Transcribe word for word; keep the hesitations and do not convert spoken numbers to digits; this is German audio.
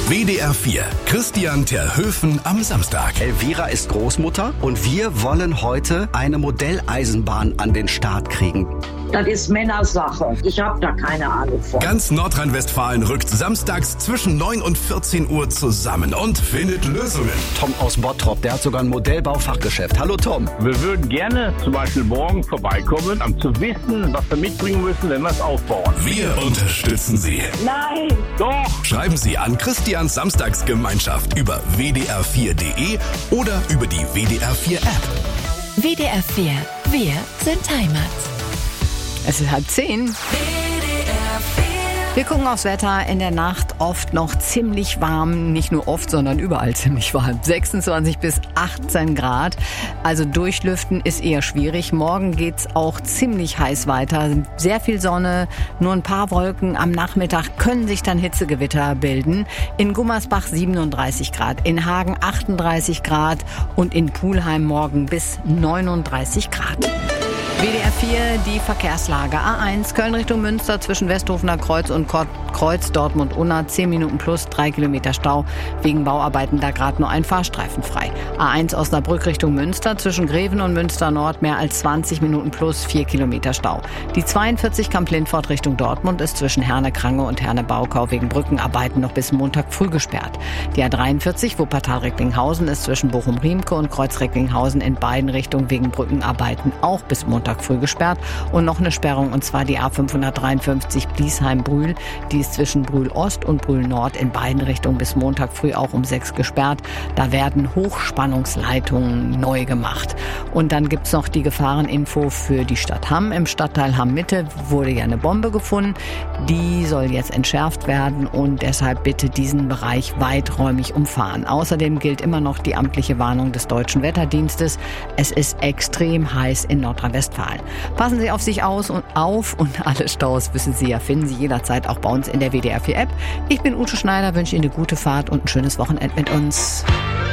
W D R vier. Christian Terhöfen am Samstag. Elvira ist Großmutter und wir wollen heute eine Modelleisenbahn an den Start kriegen. Das ist Männersache. Ich habe da keine Ahnung von. Ganz Nordrhein-Westfalen rückt samstags zwischen neun und vierzehn Uhr zusammen und findet Lösungen. Tom aus Bottrop, der hat sogar ein Modellbaufachgeschäft. Hallo Tom. Wir würden gerne zum Beispiel morgen vorbeikommen, um zu wissen, was wir mitbringen müssen, wenn wir es aufbauen. Wir unterstützen Sie. Nein! Doch! Schreiben Sie an Christians Samstagsgemeinschaft über w d r vier punkt d e oder über die W D R vier App. W D R vier. Wir sind Heimat. Es ist halb zehn. Wir gucken aufs Wetter. In der Nacht oft noch ziemlich warm. Nicht nur oft, sondern überall ziemlich warm. sechsundzwanzig bis achtzehn Grad. Also durchlüften ist eher schwierig. Morgen geht's auch ziemlich heiß weiter. Sehr viel Sonne, nur ein paar Wolken. Am Nachmittag können sich dann Hitzegewitter bilden. In Gummersbach siebenunddreißig Grad, in Hagen achtunddreißig Grad und in Pulheim morgen bis neununddreißig Grad. W D R vier, die Verkehrslage. A eins, Köln Richtung Münster zwischen Westhofener Kreuz und Kreuz Dortmund-Unna. zehn Minuten plus, drei Kilometer Stau. Wegen Bauarbeiten da gerade nur ein Fahrstreifen frei. A eins Osnabrück Richtung Münster zwischen Greven und Münster Nord mehr als zwanzig Minuten plus, vier Kilometer Stau. Die zweiundvierzig Kamp-Lindfort Richtung Dortmund ist zwischen Herne-Krange und Herne-Baukau wegen Brückenarbeiten noch bis Montag früh gesperrt. Die A dreiundvierzig Wuppertal-Recklinghausen ist zwischen Bochum-Riemke und Kreuz-Recklinghausen in beiden Richtungen wegen Brückenarbeiten auch bis Montag früh gesperrt. Und noch eine Sperrung, und zwar die A fünfhundertdreiundfünfzig Bliesheim-Brühl. Die ist zwischen Brühl-Ost und Brühl-Nord in beiden Richtungen bis Montag früh auch um sechs gesperrt. Da werden Hochspannungsleitungen neu gemacht. Und dann gibt's noch die Gefahreninfo für die Stadt Hamm. Im Stadtteil Hamm-Mitte wurde ja eine Bombe gefunden. Die soll jetzt entschärft werden und deshalb bitte diesen Bereich weiträumig umfahren. Außerdem gilt immer noch die amtliche Warnung des Deutschen Wetterdienstes. Es ist extrem heiß in Nordrhein-Westfalen. Passen Sie auf sich aus und auf und alle Staus, wissen Sie ja, finden Sie jederzeit auch bei uns in der W D R vier App. Ich bin Ute Schneider, wünsche Ihnen eine gute Fahrt und ein schönes Wochenende mit uns.